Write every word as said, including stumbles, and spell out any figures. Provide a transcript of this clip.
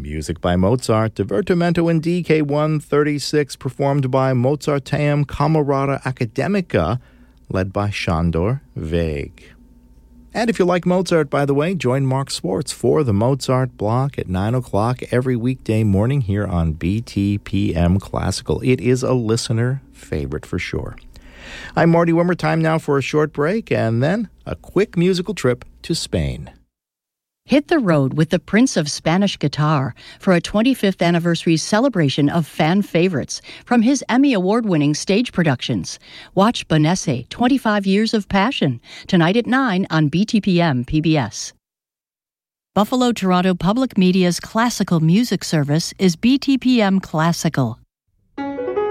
Music by Mozart, Divertimento in D K one thirty-six, performed by Mozarteum Camerata Academica, led by Sándor Vég. And if you like Mozart, by the way, join Mark Swartz for the Mozart Block at nine o'clock every weekday morning here on B T P M Classical. It is a listener favorite for sure. I'm Marty Wimmer. Time now for a short break and then a quick musical trip to Spain. Hit the road with the Prince of Spanish Guitar for a twenty-fifth anniversary celebration of fan favorites from his Emmy Award-winning stage productions. Watch Bonesse, twenty-five Years of Passion, tonight at nine on B T P M P B S. Buffalo Toronto Public Media's classical music service is B T P M Classical.